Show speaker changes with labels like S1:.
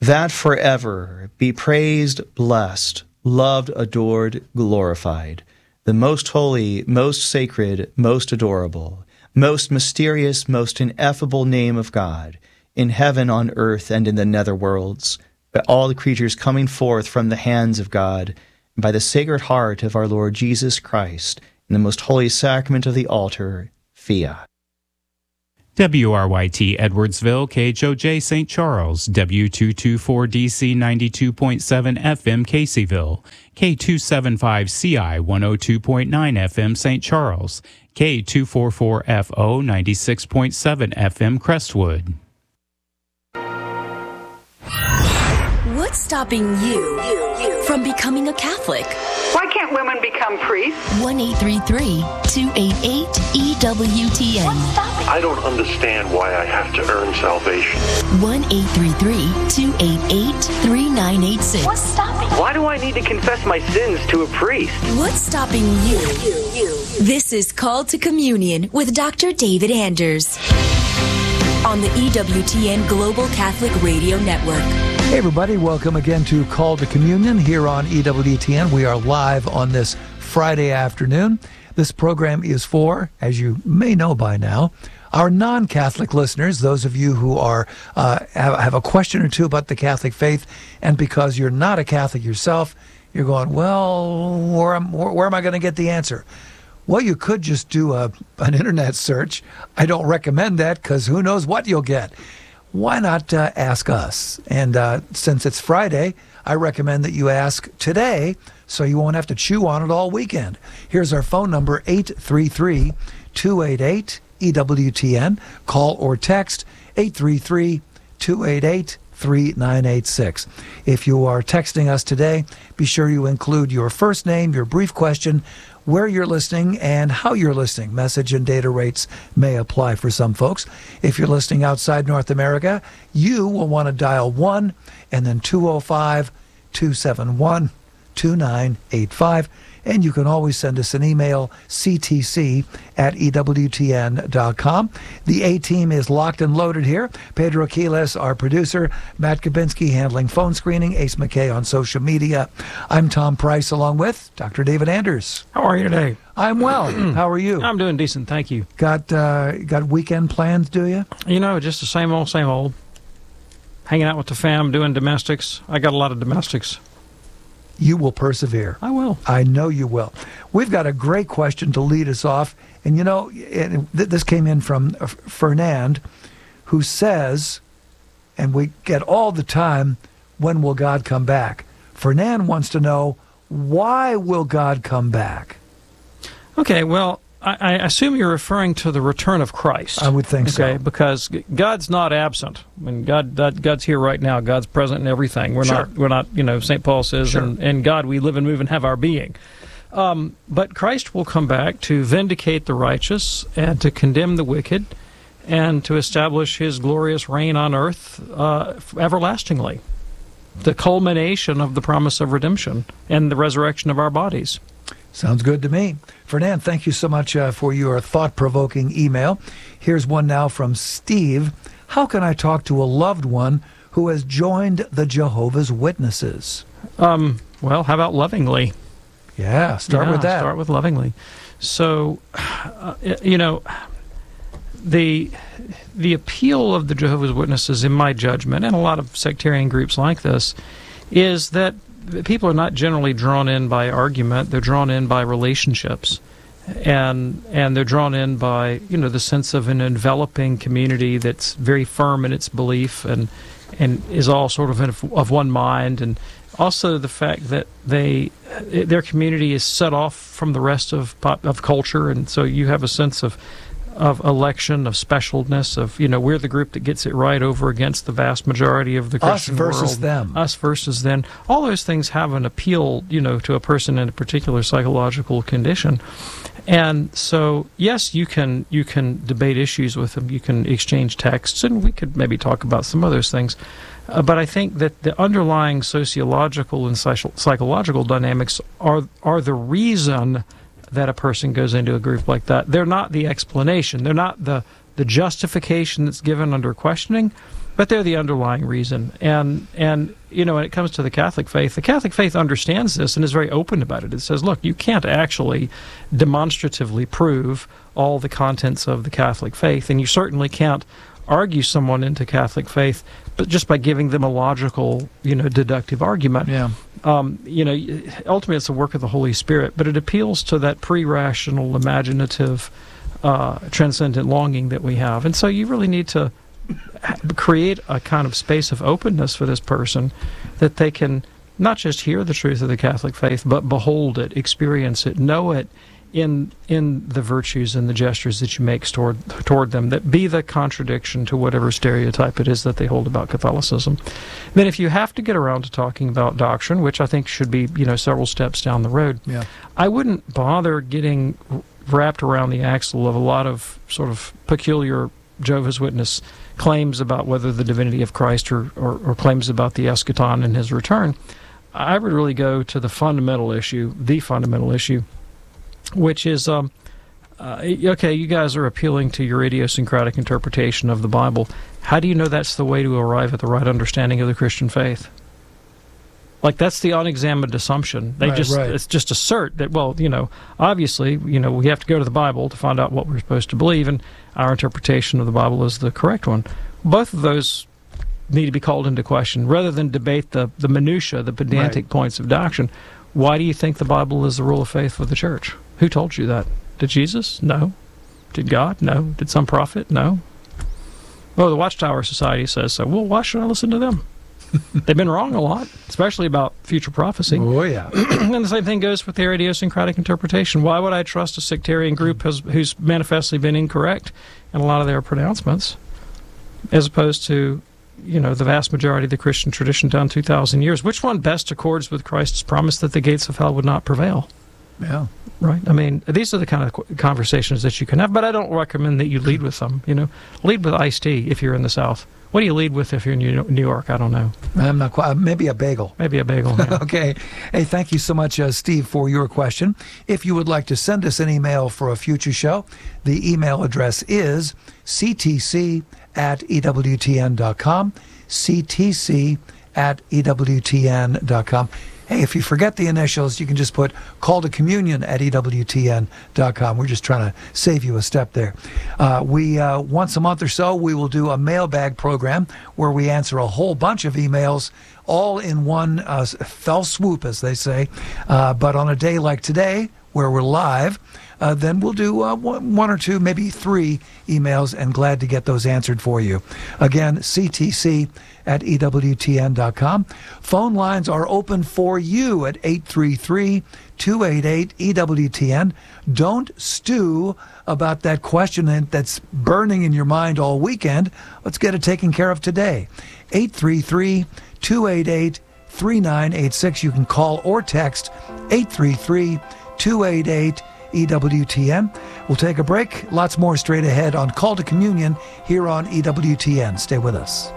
S1: that forever be praised, blessed, loved, adored, glorified, the most holy, most sacred, most adorable, most mysterious, most ineffable name of God, in heaven, on earth, and in the nether worlds, by all the creatures coming forth from the hands of God, and by the Sacred Heart of our Lord Jesus Christ, in the most holy sacrament of the altar, Fiat.
S2: WRYT Edwardsville, KHOJ St. Charles, W224DC 92.7 FM Caseyville, K275CI 102.9 FM St. Charles, K244FO 96.7 FM Crestwood.
S3: What's stopping you from becoming a Catholic?
S4: Why can't women become priests?
S3: 1-833-288-EWTN.
S5: I don't understand why I have to earn salvation.
S3: 1-833-288-3986.
S6: What's stopping?
S7: Why do I need to confess my sins to a priest?
S3: What's stopping you? This is Called to Communion with Dr. David Anders on the EWTN Global Catholic Radio Network.
S8: Hey everybody, welcome again to Call to Communion here on EWTN. We are live on this Friday afternoon. This program is for, as you may know by now, our non-Catholic listeners, those of you who are have a question or two about the Catholic faith, and because you're not a Catholic yourself, you're going, well, where am I going to get the answer? Well, you could just do an internet search. I don't recommend that because who knows what you'll get. Why not ask us? And since it's Friday, I recommend that you ask today so you won't have to chew on it all weekend. Here's our phone number, 833-288-EWTN. Call or text 833-288-3986. If you are texting us today, be sure you include your first name, your brief question, where you're listening, and how you're listening. Message and data rates may apply for some folks. If you're listening outside North America, you will want to dial 1 and then 205-271-2985. And you can always send us an email, ctc@ewtn.com. The A-team is locked and loaded here. Pedro Quiles, our producer. Matt Kabinski handling phone screening. Ace McKay on social media. I'm Tom Price along with Dr. David Anders.
S9: How are you today?
S8: I'm well. How are you?
S9: I'm doing decent, thank you.
S8: Got weekend plans, do you?
S9: You know, just the same old, same old. Hanging out with the fam, doing domestics. I got a lot of domestics.
S8: You will persevere.
S9: I will.
S8: I know you will. We've got a great question to lead us off. And, you know, this came in from Fernand, who says, and we get all the time, when will God come back? Fernand wants to know, why will God come back?
S9: Okay, well, I assume you're referring to the return of Christ.
S8: I would think so.
S9: Okay, because God's not absent. I mean, God's here right now. God's present in everything. We're not. You know, St. Paul says, in God we live and move and have our being. But Christ will come back to vindicate the righteous and to condemn the wicked, and to establish His glorious reign on earth everlastingly. The culmination of the promise of redemption and the resurrection of our bodies.
S8: Sounds good to me. Fernand, thank you so much for your thought-provoking email. Here's one now from Steve. How can I talk to a loved one who has joined the Jehovah's Witnesses?
S9: Well, how about lovingly?
S8: Yeah, start with that.
S9: Start with lovingly. So, you know, the appeal of the Jehovah's Witnesses, in my judgment, and a lot of sectarian groups like this, is that people are not generally drawn in by argument. They're drawn in by relationships, and they're drawn in by, you know, the sense of an enveloping community that's very firm in its belief and is all sort of one mind, and also the fact that their community is set off from the rest of culture, and so you have a sense of election, of specialness, of, you know, we're the group that gets it right over against the vast majority of the Christian world.
S8: Us versus them.
S9: Us versus them. All those things have an appeal, you know, to a person in a particular psychological condition. And so, yes, you can debate issues with them. You can exchange texts, and we could maybe talk about some of those things. But I think that the underlying sociological and psychological dynamics are the reason that a person goes into a group like that. They're not the explanation. They're not the justification that's given under questioning, But they're the underlying reason. And when it comes to the Catholic faith understands this and is very open about it. It says, look, you can't actually demonstratively prove all the contents of the Catholic faith, and you certainly can't argue someone into Catholic faith but just by giving them a logical, deductive argument.
S8: Yeah.
S9: Ultimately it's the work of the Holy Spirit, but it appeals to that pre-rational, imaginative, transcendent longing that we have. And so you really need to create a kind of space of openness for this person that they can not just hear the truth of the Catholic faith, but behold it, experience it, know it in the virtues and the gestures that you make toward them, that be the contradiction to whatever stereotype it is that they hold about Catholicism. Then if you have to get around to talking about doctrine, which I think should be, several steps down the road, I wouldn't bother getting wrapped around the axle of a lot of sort of peculiar Jehovah's Witness claims about whether the divinity of Christ or claims about the eschaton and his return. I would really go to the fundamental issue, which is, okay, you guys are appealing to your idiosyncratic interpretation of the Bible. How do you know that's the way to arrive at the right understanding of the Christian faith? Like, that's the unexamined assumption. It's just assert that, obviously, we have to go to the Bible to find out what we're supposed to believe, and our interpretation of the Bible is the correct one. Both of those need to be called into question, rather than debate the minutiae, the pedantic points of doctrine. Why do you think the Bible is the rule of faith for the church? Who told you that? Did Jesus? No. Did God? No. Did some prophet? No. Well, the Watchtower Society says so. Well, why should I listen to them? They've been wrong a lot, especially about future prophecy.
S8: Oh, yeah.
S9: And the same thing goes with their idiosyncratic interpretation. Why would I trust a sectarian group who's manifestly been incorrect in a lot of their pronouncements, as opposed to, the vast majority of the Christian tradition done 2,000 years? Which one best accords with Christ's promise that the gates of hell would not prevail?
S8: Yeah.
S9: Right. I mean, these are the kind of conversations that you can have, but I don't recommend that you lead with them. Lead with iced tea if you're in the South. What do you lead with if you're in New York? I don't know.
S8: I'm not quite. Maybe a bagel.
S9: Yeah.
S8: Okay. Hey, thank you so much, Steve, for your question. If you would like to send us an email for a future show, the email address is ctc@ewtn.com, ctc@ewtn.com. Hey, if you forget the initials, you can just put call to communion at ewtn.com. We're just trying to save you a step there. We once a month or so, we will do a mailbag program where we answer a whole bunch of emails all in one fell swoop, as they say. But on a day like today, where we're live, then we'll do one or two, maybe three emails, and glad to get those answered for you. Again, ctc@ewtn.com. Phone lines are open for you at 833-288-EWTN. Don't stew about that question that's burning in your mind all weekend. Let's get it taken care of today. 833-288-3986. You can call or text 833-288-EWTN. We'll take a break. Lots more straight ahead on Call to Communion here on EWTN. Stay with us.